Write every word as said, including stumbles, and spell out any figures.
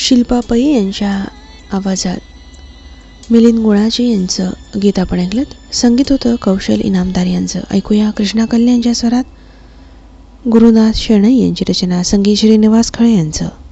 शिल्पा पै यांच्या आवाजात मिलिंद गुणाजी यांचं गीत आपण ऐकलं. संगीत होतं कौशल इनामदार यांचं. ऐकूया कृष्णा कल्ले यांच्या स्वरात गुरुनाथ शेणई यांची रचना, संगीत श्रीनिवास खळे यांचं.